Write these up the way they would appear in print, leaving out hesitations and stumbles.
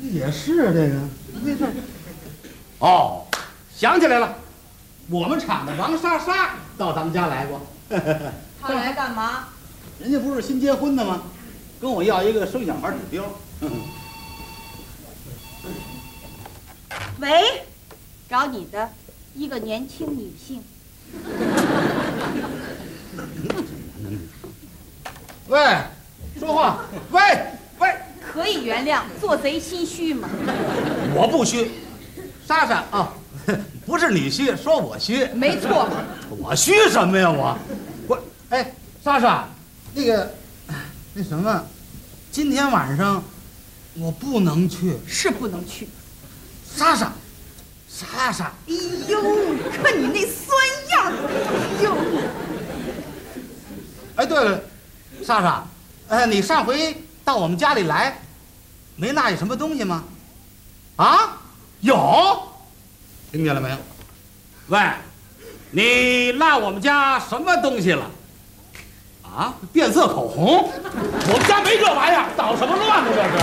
也是这个，没事。哦，想起来了，我们厂的王莎莎到咱们家来过。 他来干嘛？ 人家不是新结婚的吗？跟我要一个生小孩指标。 喂，找你的一个年轻女性。 喂，说话，喂。 可以原谅，做贼心虚吗？ 我不虚，莎莎啊，不是你虚，说我虚。 没错。 我虚什么呀我，哎，莎莎，那什么，今天晚上我不能去。 是不能去。 莎莎， 哎呦，看你那酸样，哎呦。 哎，对了，莎莎，你上回到我们家里来，没落下什么东西吗？啊，有，听见了没有？喂，你落我们家什么东西了？啊，变色口红？我们家没这玩意儿，捣什么乱呢？这是。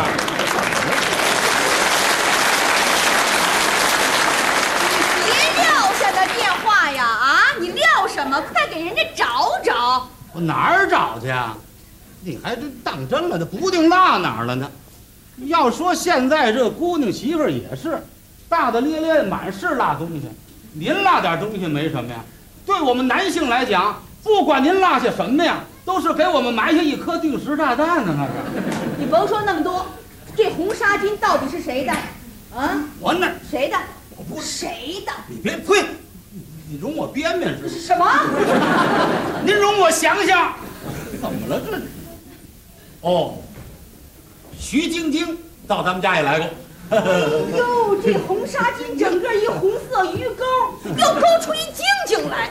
你别撂下那电话呀！啊，你撂什么？快给人家找找。 我哪儿找去啊？你还真当真了，这不定落哪儿了呢。要说现在这姑娘媳妇儿也是大大咧咧，满是落东西。您落点东西没什么呀，对我们男性来讲，不管您落下什么呀，都是给我们埋下一颗定时炸弹呢。那是。 你甭说那么多，这红纱巾到底是谁的？啊， 我哪谁的？ 我不谁的？ 你别呸！你容我编编是什么？ 您容我想想，怎么了这？哦，徐晶晶到咱们家也来过。 哎呦，这红纱巾整个一红色鱼钩，又勾出一晶晶来。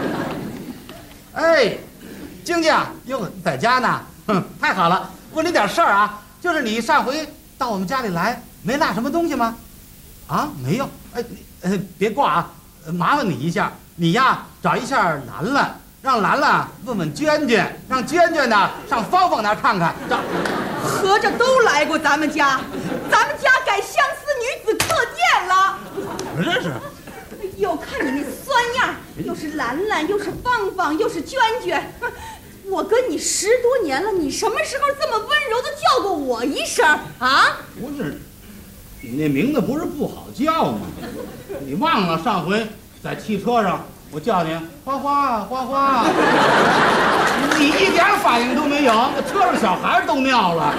哎，晶晶哟，在家呢？哼，太好了。问你点事儿啊，就是你上回到我们家里来，没落什么东西吗？啊，没有。哎，别挂啊，麻烦你一下，你呀找一下兰兰，让兰兰问问娟娟，让娟娟呢上芳芳那儿看看。 合着都来过咱们家，咱们家改相思女子客店了。 不是。 哎呦，看你那酸样，又是兰兰，又是芳芳，又是娟娟。我跟你10多年了，你什么时候这么温柔的叫过我一声啊？ 不是，你那名字不是不好叫吗？你忘了上回在汽车上我叫你花花花花，你一点反应都没有，车上小孩都尿了。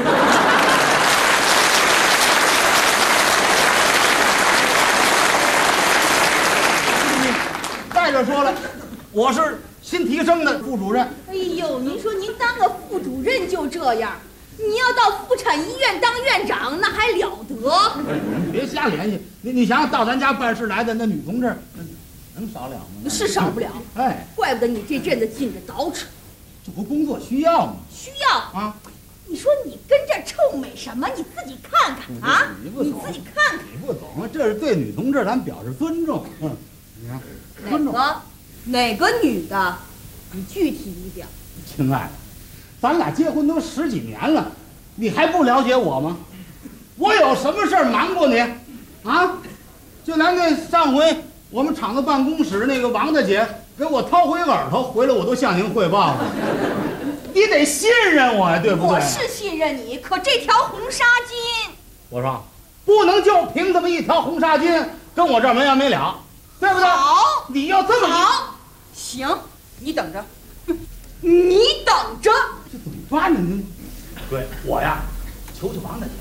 再者说了，我是新提升的副主任。 哎呦，您说您当个副主任就这样，你要到妇产医院当院长那还了得？ 你别瞎联系，你想想到咱家办事来的那女同志，能少了吗？ 是少不了。 哎， 怪不得你这阵子进着捯饬， 这不工作需要吗？ 需要啊。 你说你跟这臭美什么？你自己看看啊！你自己看看。 你不懂啊，这是对女同志咱表示尊重。你看，尊重哪个女的？你具体一点。 亲爱的，咱俩结婚都10几年了，你还不了解我吗？我有什么事儿瞒过你？啊？就连那上回我们厂子办公室那个王大姐给我掏回耳朵，回来我都向您汇报了。你得信任我呀，对不对？ 我是信任你，可这条红纱巾， 我说不能就凭这么一条红纱巾跟我这儿没完没了，对不对？ 好， 你要这么好，行，你等着，你等着。 这怎么办呢？您，对我呀，求求王大姐。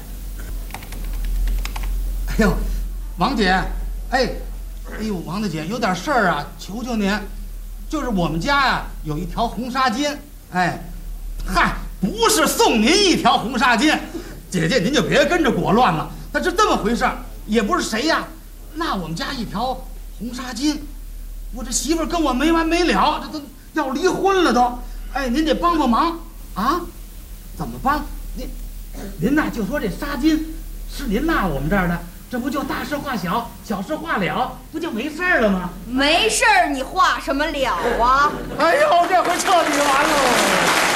哎呦，王姐，哎呦，王大姐，有点事儿啊，求求您，就是我们家呀有一条红纱巾，哎。嗨，不是送您一条红纱巾，姐姐您就别跟着裹乱了。它是这么回事儿，也不是谁呀，那我们家一条红纱巾，我这媳妇儿跟我没完没了，这都要离婚了都。哎，您得帮帮忙啊！怎么帮？您呐就说这纱巾是您落我们这儿的，这不就大事化小，小事化了，不就没事了吗？ 没事儿，你化什么了啊？ 哎呦，这回彻底完喽！